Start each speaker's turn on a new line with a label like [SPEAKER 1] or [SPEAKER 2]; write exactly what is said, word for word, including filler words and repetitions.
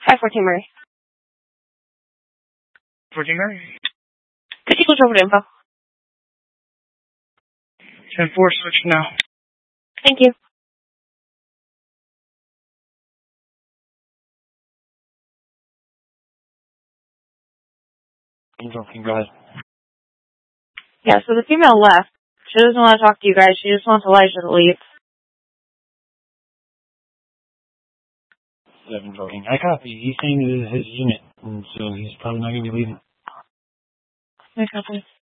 [SPEAKER 1] Hi, fourteen Murray.
[SPEAKER 2] fourteen Murray?
[SPEAKER 1] Could you switch over to info?
[SPEAKER 2] ten four, switch now.
[SPEAKER 1] Thank you.
[SPEAKER 2] Invoking, go ahead.
[SPEAKER 1] Yeah, so the female left. She doesn't want to talk to you guys. She just wants Elijah to leave.
[SPEAKER 2] Seven voting. I copy. He's saying this is his unit, and so he's probably not going to be leaving.
[SPEAKER 1] I copy.